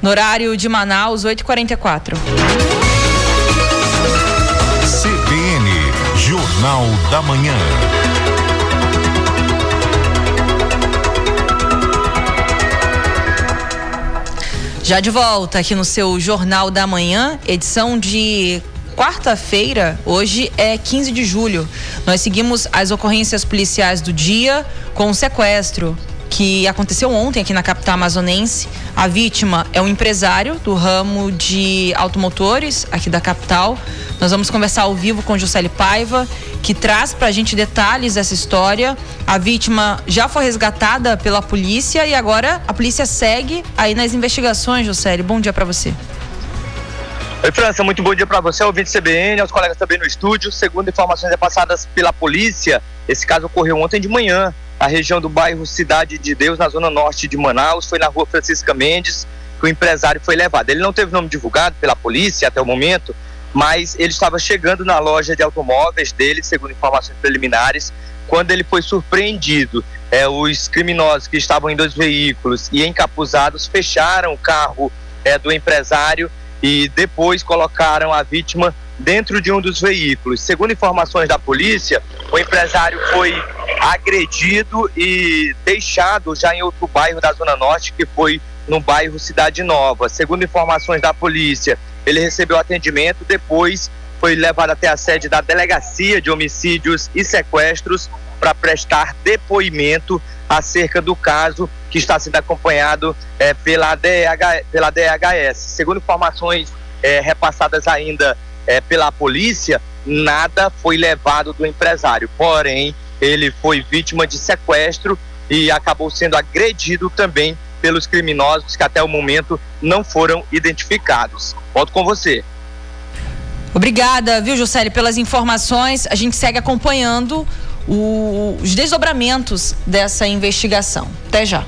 No horário de Manaus, 8h44. CBN, Jornal da Manhã. Já de volta aqui no seu Jornal da Manhã, edição de quarta-feira. Hoje é 15 de julho. Nós seguimos as ocorrências policiais do dia com o sequestro que aconteceu ontem aqui na capital amazonense. A vítima é um empresário do ramo de automotores aqui da capital. Nós vamos conversar ao vivo com Juscelie Paiva, que traz pra gente detalhes dessa história. A vítima já foi resgatada pela polícia e agora a polícia segue aí nas investigações. Juscelie, bom dia pra você. Oi, França, muito bom dia para você, ouvinte CBN, aos colegas também no estúdio. Segundo informações repassadas pela polícia, esse caso ocorreu ontem de manhã, na região do bairro Cidade de Deus, na zona norte de Manaus. Foi na rua Francisca Mendes que o empresário foi levado. Ele não teve nome divulgado pela polícia até o momento, mas ele estava chegando na loja de automóveis dele, segundo informações preliminares, quando ele foi surpreendido. Os criminosos que estavam em 2 veículos e encapuzados fecharam o carro do empresário e depois colocaram a vítima dentro de um dos veículos. Segundo informações da polícia, o empresário foi agredido e deixado já em outro bairro da Zona Norte, que foi no bairro Cidade Nova. Segundo informações da polícia, ele recebeu atendimento, depois foi levado até a sede da Delegacia de Homicídios e Sequestros para prestar depoimento acerca do caso, que está sendo acompanhado pela DHS. Segundo informações repassadas ainda pela polícia, nada foi levado do empresário, porém ele foi vítima de sequestro e acabou sendo agredido também pelos criminosos que até o momento não foram identificados. Volto com você. Obrigada, viu, Juscelie, pelas informações. A gente segue acompanhando os desdobramentos dessa investigação. Até já.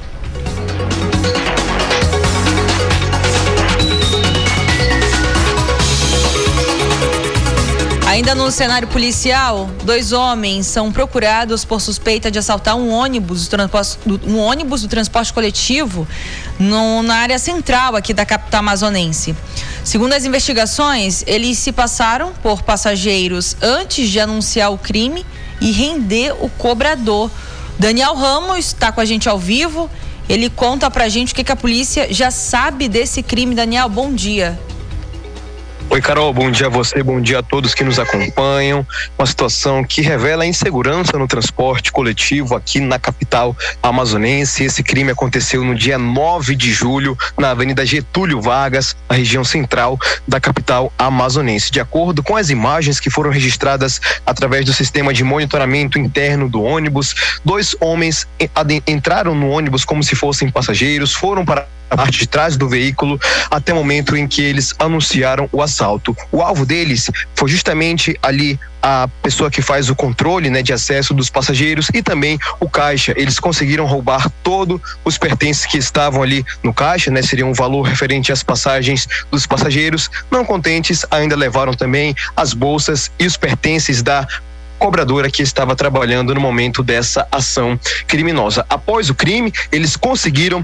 Ainda no cenário policial, 2 homens são procurados por suspeita de assaltar um ônibus do transporte coletivo na área central aqui da capital amazonense. Segundo as investigações, eles se passaram por passageiros antes de anunciar o crime e render o cobrador. Daniel Ramos está com a gente ao vivo. Ele conta pra gente o que a polícia já sabe desse crime. Daniel, bom dia. Oi, Carol, bom dia a você, bom dia a todos que nos acompanham. Uma situação que revela a insegurança no transporte coletivo aqui na capital amazonense. Esse crime aconteceu no dia 9 de julho, na Avenida Getúlio Vargas, na região central da capital amazonense. De acordo com as imagens que foram registradas através do sistema de monitoramento interno do ônibus, 2 homens entraram no ônibus como se fossem passageiros, foram para a parte de trás do veículo até o momento em que eles anunciaram o assalto. O alvo deles foi justamente ali a pessoa que faz o controle, de acesso dos passageiros e também o caixa. Eles conseguiram roubar todos os pertences que estavam ali no caixa, seria um valor referente às passagens dos passageiros. Não contentes, ainda levaram também as bolsas e os pertences da cobradora que estava trabalhando no momento dessa ação criminosa. Após o crime, eles conseguiram